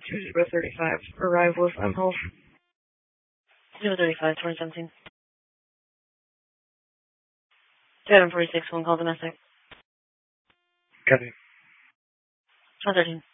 2035. Arrive with Unhof. 035, 2017. 746, one call domestic. Copy. 113.